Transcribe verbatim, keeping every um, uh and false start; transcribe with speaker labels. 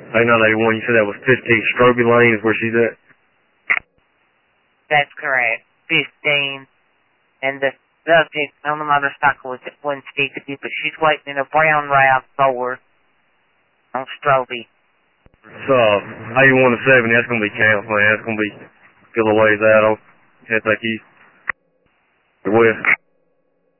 Speaker 1: Hey, nine eighty-one, you said that was fifteen Stroby Lane is where she's at?
Speaker 2: That's correct. fifteen. And the subject on the motorcycle was at one sixty, but she's waiting in a brown RAV four on Stroby.
Speaker 1: So, eighty-one to seventy, that's going to be canceled, man. That's going to be a couple of ways out. I'll head back east. West.